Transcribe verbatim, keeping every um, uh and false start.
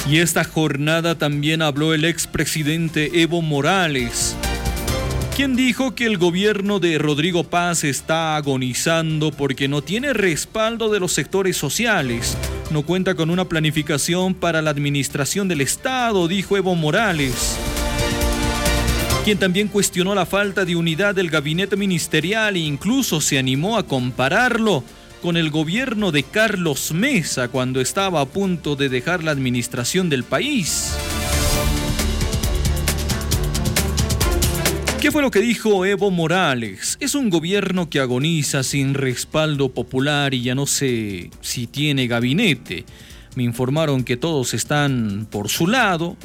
Y esta jornada también habló el expresidente Evo Morales, quien dijo que el gobierno de Rodrigo Paz está agonizando porque no tiene respaldo de los sectores sociales. No cuenta con una planificación para la administración del Estado, dijo Evo Morales, quien también cuestionó la falta de unidad del gabinete ministerial e incluso se animó a compararlo con el gobierno de Carlos Mesa cuando estaba a punto de dejar la administración del país. ¿Qué fue lo que dijo Evo Morales? Es un gobierno que agoniza sin respaldo popular y ya no sé si tiene gabinete. Me informaron que todos están por su lado.